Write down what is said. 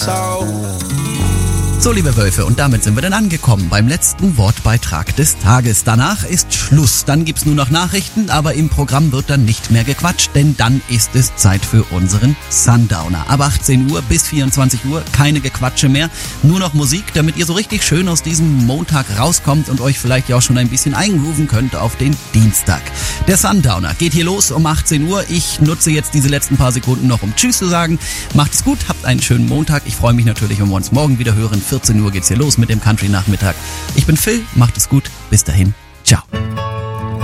So, liebe Wölfe, und damit sind wir dann angekommen beim letzten Wortbeitrag des Tages. Danach ist Schluss. Dann gibt's nur noch Nachrichten, aber im Programm wird dann nicht mehr gequatscht, denn dann ist es Zeit für unseren Sundowner. Ab 18 Uhr bis 24 Uhr keine Gequatsche mehr, nur noch Musik, damit ihr so richtig schön aus diesem Montag rauskommt und euch vielleicht ja auch schon ein bisschen eingrooven könnt auf den Dienstag. Der Sundowner geht hier los um 18 Uhr. Ich nutze jetzt diese letzten paar Sekunden noch, um Tschüss zu sagen. Macht es gut, habt einen schönen Montag. Ich freue mich natürlich, wenn wir uns morgen wieder hören. 14 Uhr geht's hier los mit dem Country-Nachmittag. Ich bin Phil, macht es gut. Bis dahin, ciao.